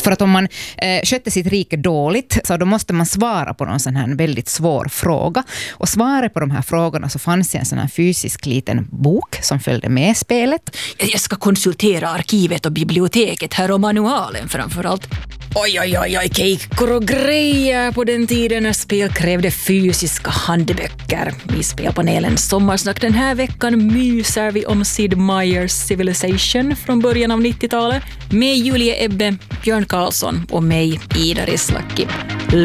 För att om man skötte sitt rike dåligt så då måste man svara på någon sån här väldigt svår fråga. Och svaret på de här frågorna så fanns en sån här fysisk liten bok som följde med spelet. Jag ska konsultera arkivet och biblioteket här och manualen framförallt. Oj, kejkor och grejer på den tiden när spel krävde fysiska handböcker. I spelpanelen Sommarsnack den här veckan myser vi om Sid Meier's Civilization från början av 90-talet med Julia Ebbe, Björn Karlsson och mig, Ida Rislaki.